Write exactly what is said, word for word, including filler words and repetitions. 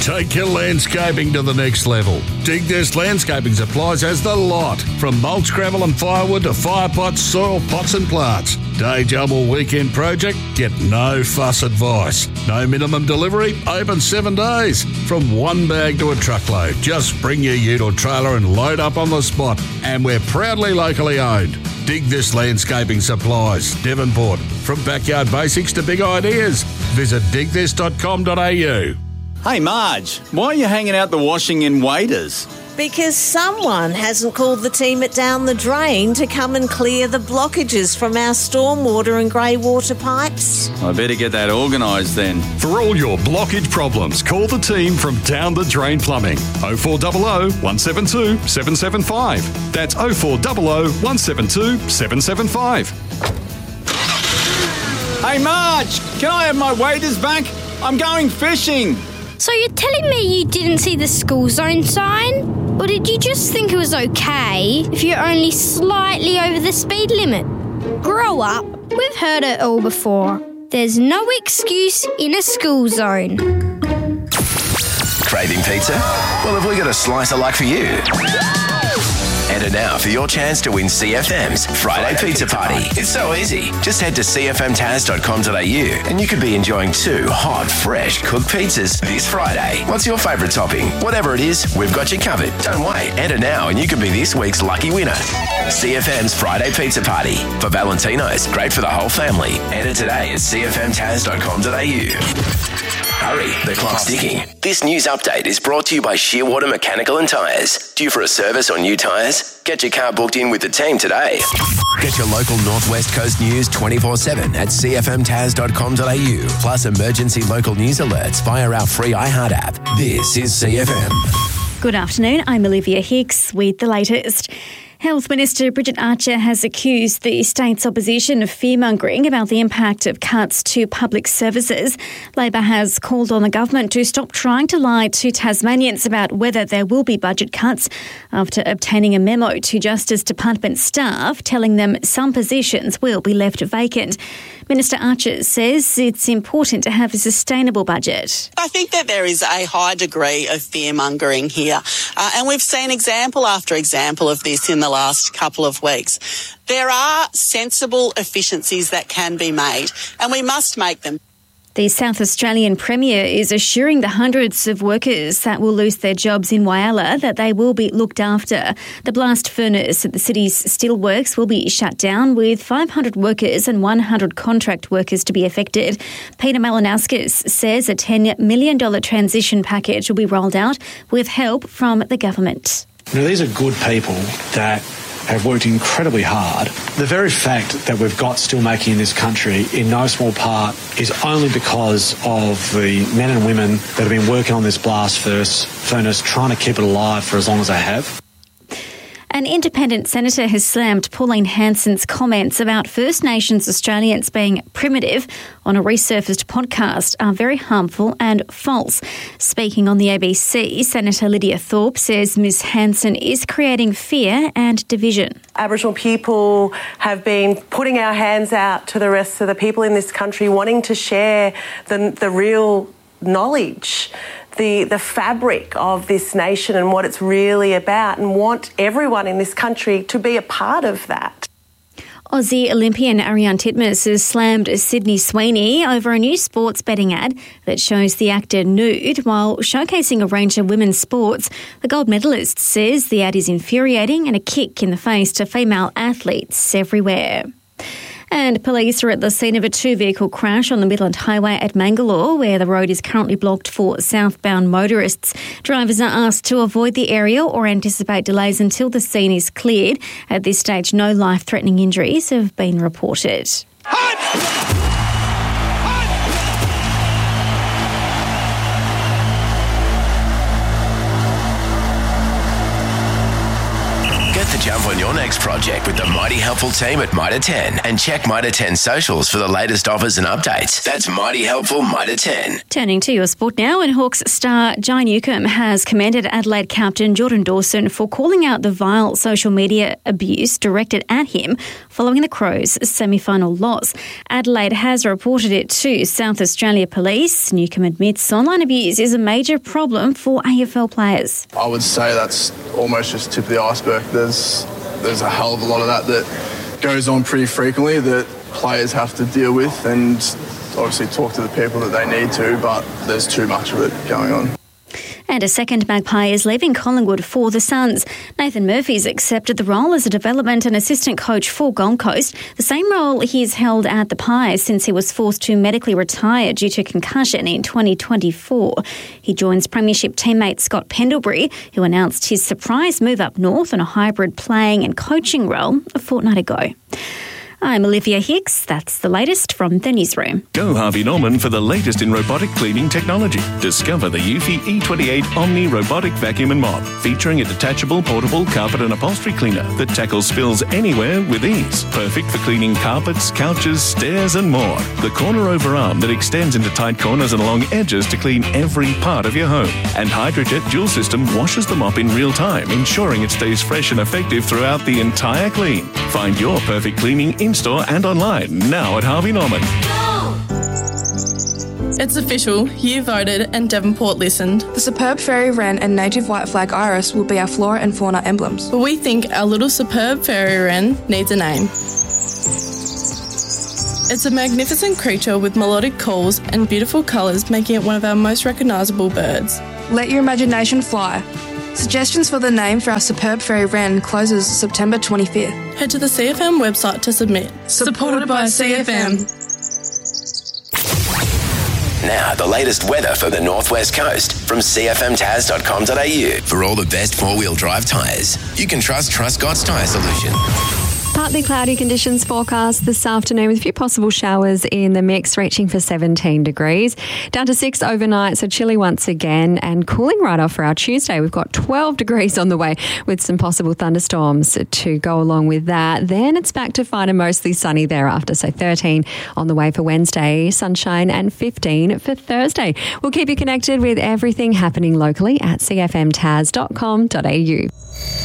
Take your landscaping to the next level. Dig This Landscaping Supplies has the lot. From mulch, gravel and firewood to fire pots, soil pots and plants. Day job or weekend project? Get no fuss advice. No minimum delivery? Open seven days. From one bag to a truckload. Just bring your ute or trailer and load up on the spot. And we're proudly locally owned. Dig This Landscaping Supplies, Devonport. From backyard basics to big ideas. Visit dig this dot com dot a u. Hey Marge, why are you hanging out the washing in Waders? Because someone hasn't called the team at Down the Drain to come and clear the blockages from our stormwater and grey water pipes. I better get that organised then. For all your blockage problems, call the team from Down the Drain Plumbing. oh four hundred, one seven two, seven seven five. That's oh four hundred, one seven two, seven seven five. Hey Marge, can I have my waders back? I'm going fishing. So you're telling me you didn't see the school zone sign? Or did you just think it was okay if you're only slightly over the speed limit? Grow up. We've heard it all before. There's no excuse in a school zone. Craving pizza? Well, have we got a slice of luck for you? Enter now for your chance to win C F M's Friday Pizza Party. It's so easy. Just head to c f m taz dot com dot a u and you could be enjoying two hot, fresh cooked pizzas this Friday. What's your favourite topping? Whatever it is, we've got you covered. Don't wait. Enter now and you could be this week's lucky winner. C F M's Friday Pizza Party. For Valentino's, great for the whole family. Enter today at c f m taz dot com dot a u. Hurry, the clock's ticking. This news update is brought to you by Shearwater Mechanical and Tyres. Due for a service or new tyres? Get your car booked in with the team today. Get your local Northwest Coast news twenty-four seven at c f m taz dot com dot a u. Plus emergency local news alerts via our free iHeart app. This is C F M. Good afternoon, I'm Olivia Hicks with the latest. Health Minister Bridget Archer has accused the state's opposition of fearmongering about the impact of cuts to public services. Labor has called on the government to stop trying to lie to Tasmanians about whether there will be budget cuts after obtaining a memo to Justice Department staff telling them some positions will be left vacant. Minister Archer says it's important to have a sustainable budget. I think that there is a high degree of fear-mongering here, uh, and we've seen example after example of this in the last couple of weeks. There are sensible efficiencies that can be made, and we must make them. The South Australian Premier is assuring the hundreds of workers that will lose their jobs in Whyalla that they will be looked after. The blast furnace at the city's steelworks will be shut down, with five hundred workers and one hundred contract workers to be affected. Peter Malinauskas says a ten million dollars transition package will be rolled out with help from the government. You know, these are good people that have worked incredibly hard. The very fact that we've got steelmaking in this country, in no small part, is only because of the men and women that have been working on this blast furnace, trying to keep it alive for as long as they have. An independent senator has slammed Pauline Hanson's comments about First Nations Australians being primitive on a resurfaced podcast are very harmful and false. Speaking on the A B C, Senator Lydia Thorpe says Miz Hanson is creating fear and division. Aboriginal people have been putting our hands out to the rest of the people in this country, wanting to share the, the real knowledge, the, the fabric of this nation and what it's really about, and want everyone in this country to be a part of that. Aussie Olympian Ariane Titmus has slammed Sydney Sweeney over a new sports betting ad that shows the actor nude while showcasing a range of women's sports. The gold medalist says the ad is infuriating and a kick in the face to female athletes everywhere. And police are at the scene of a two-vehicle crash on the Midland Highway at Mangalore, where the road is currently blocked for southbound motorists. Drivers are asked to avoid the area or anticipate delays until the scene is cleared. At this stage, no life-threatening injuries have been reported. Get the jump help on your next project with the Mighty Helpful team at Mitre ten and check Mitre ten socials for the latest offers and updates. That's Mighty Helpful Mitre ten. Turning to your sport now, and Hawks star Jai Newcombe has commended Adelaide captain Jordan Dawson for calling out the vile social media abuse directed at him following the Crows' semi-final loss. Adelaide has reported it to South Australia Police. Newcombe admits online abuse is a major problem for A F L players. I would say that's almost just tip of the iceberg. There's there's a hell of a lot of that that goes on pretty frequently that players have to deal with and obviously talk to the people that they need to, but there's too much of it going on. And a second Magpie is leaving Collingwood for the Suns. Nathan Murphy's accepted the role as a development and assistant coach for Gold Coast, the same role he's held at the Pies since he was forced to medically retire due to concussion in twenty twenty-four. He joins Premiership teammate Scott Pendlebury, who announced his surprise move up north on a hybrid playing and coaching role a fortnight ago. I'm Olivia Hicks. That's the latest from the newsroom. Go Harvey Norman for the latest in robotic cleaning technology. Discover the Eufy E twenty-eight Omni Robotic Vacuum and Mop, featuring a detachable portable carpet and upholstery cleaner that tackles spills anywhere with ease. Perfect for cleaning carpets, couches, stairs and more. The corner over arm that extends into tight corners and along edges to clean every part of your home. And Hydrojet Dual System washes the mop in real time, ensuring it stays fresh and effective throughout the entire clean. Find your perfect cleaning in-store and online now at Harvey Norman. It's official. You voted and Devonport listened. The superb fairy wren and native white flag iris will be our flora and fauna emblems. But we think our little superb fairy wren needs a name. It's a magnificent creature with melodic calls and beautiful colours, making it one of our most recognisable birds. Let your imagination fly. Suggestions for the name for our superb fairy wren closes September twenty-fifth. Head to the C F M website to submit. Supported by C F M. Now, the latest weather for the Northwest Coast from c f m taz dot com dot a u. For all the best four-wheel drive tyres, you can trust Truscott's Tyre Solution. Partly cloudy conditions forecast this afternoon with a few possible showers in the mix, reaching for seventeen degrees. Down to six overnight, so chilly once again, and cooling right off for our Tuesday. We've got twelve degrees on the way with some possible thunderstorms to go along with that. Then it's back to fine and mostly sunny thereafter, so thirteen on the way for Wednesday, sunshine, and fifteen for Thursday. We'll keep you connected with everything happening locally at c f m taz dot com dot a u.